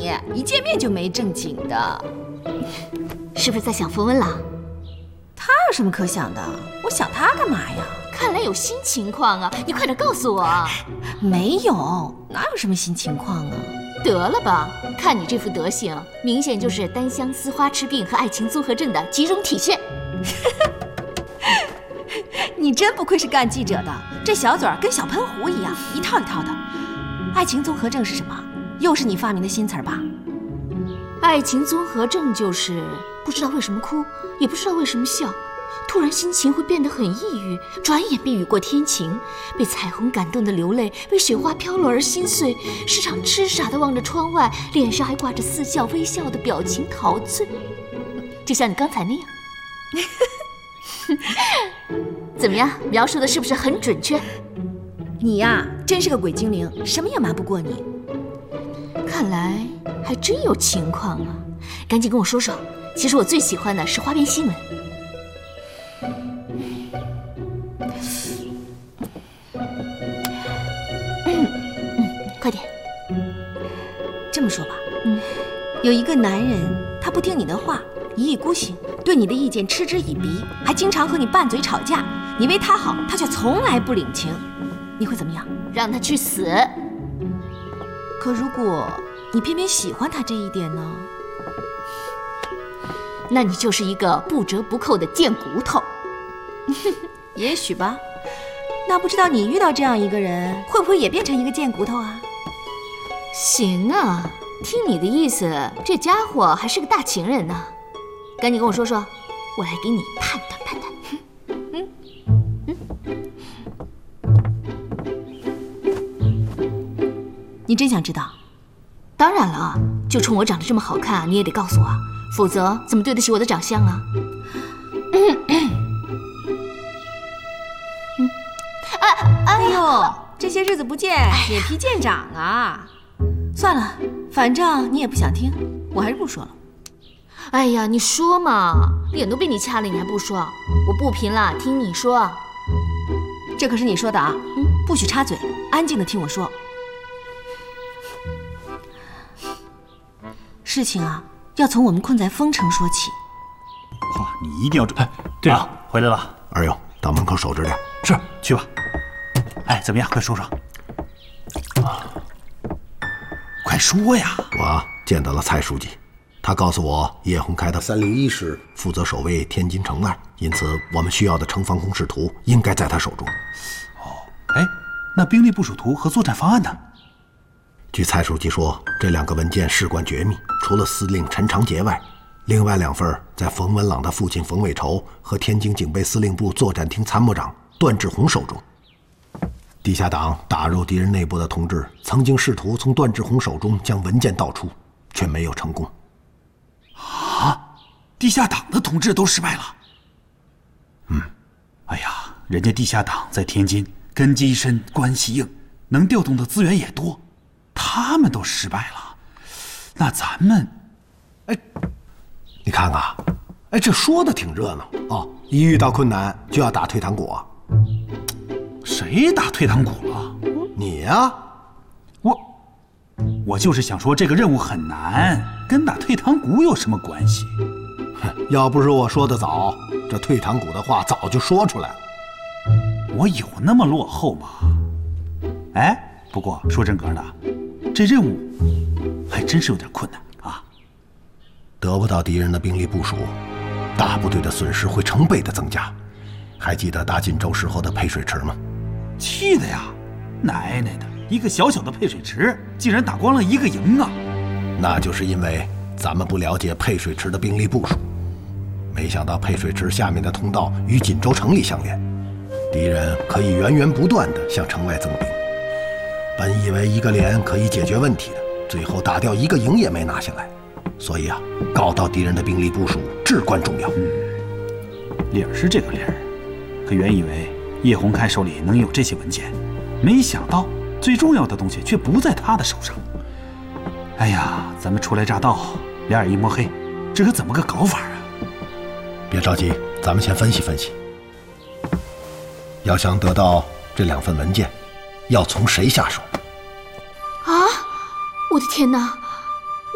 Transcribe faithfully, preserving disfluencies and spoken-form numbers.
你，一见面就没正经的。 是不是在想冯文朗？ 他有什么可想的？我想他干嘛呀？ 看来有新情况啊！你快点告诉我。 没有，哪有什么新情况啊？ 得了吧，看你这副德行，明显就是单相思花痴病和爱情综合症的集中体现。 你真不愧是干记者的，这小嘴儿跟小喷壶一样，一套一套的。爱情综合症是什么？又是你发明的新词儿吧？ 爱情综合症就是不知道为什么哭，也不知道为什么笑，突然心情会变得很抑郁，转眼便雨过天晴，被彩虹感动的流泪，为雪花飘落而心碎，时常痴傻地望着窗外，脸上还挂着似笑微笑的表情陶醉，就像你刚才那样。怎么样，描述的是不是很准确？ 你呀，真是个鬼精灵，什么也瞒不过你。 看来还真有情况啊，赶紧跟我说说。其实我最喜欢的是花边新闻。嗯嗯，快点。 这么说吧， 嗯， 有一个男人，他不听你的话，一意孤行，对你的意见嗤之以鼻，还经常和你拌嘴吵架。你为他好，他却从来不领情，你会怎么样？ 让他去死。 可如果你偏偏喜欢他这一点呢？ 那你就是一个不折不扣的贱骨头。 也许吧。那不知道你遇到这样一个人，会不会也变成一个贱骨头啊？ 行啊，听你的意思，这家伙还是个大情人呢。赶紧跟我说说，我来给你判断判断。嗯嗯，你真想知道？ 当然了，就冲我长得这么好看，你也得告诉我，否则怎么对得起我的长相啊？嗯嗯， 哎哎呦，这些日子不见，脸皮见长啊！算了，反正你也不想听，我还是不说了。 哎呀，你说嘛，脸都被你掐了，你还不说？我不贫了，听你说。 这可是你说的啊，嗯，不许插嘴，安静的听我说。事情啊，要从我们困在丰城说起。 哇，你一定要注意。哎，队长回来了。 二勇，到门口守着点。 是，去吧。哎，怎么样？快说说。啊，快说呀！ 我见到了蔡书记，他告诉我，叶洪开的三零一师负责守卫天津城外，因此我们需要的城防工事图应该在他手中。 哦，哎，那兵力部署图和作战方案呢？ 据蔡书记说，这两个文件事关绝密，除了司令陈长捷外，另外两份在冯文朗的父亲冯伟筹和天津警备司令部作战厅参谋长段志宏手中。地下党打入敌人内部的同志曾经试图从段志宏手中将文件盗出，却没有成功。 啊！地下党的同志都失败了。 嗯， 哎呀，人家地下党在天津根基深，关系硬，能调动的资源也多，他们都失败了，那咱们， 哎，你看看，哎，这说的挺热闹哦，一遇到困难就要打退堂鼓。 谁打退堂鼓了？ 你呀。 我，我就是想说这个任务很难，跟打退堂鼓有什么关系？ 要不是我说的早，这退堂鼓的话早就说出来了。 我有那么落后吗？哎，不过说真格的，这任务还真是有点困难啊。 得不到敌人的兵力部署，大部队的损失会成倍的增加。还记得打锦州时候的配水池吗？ 气的呀，奶奶的，一个小小的配水池竟然打光了一个营啊！ 那就是因为咱们不了解配水池的兵力部署，没想到配水池下面的通道与锦州城里相连，敌人可以源源不断地向城外增兵。本以为一个连可以解决问题的，最后打掉一个营也没拿下来。所以啊，搞到敌人的兵力部署至关重要。 嗯，理儿是这个理儿，可原以为叶洪开手里能有这些文件，没想到最重要的东西却不在他的手上。哎呀，咱们初来乍到，两眼一摸黑，这可怎么个搞法啊？ 别着急，咱们先分析分析。要想得到这两份文件，要从谁下手？ 啊！我的天哪！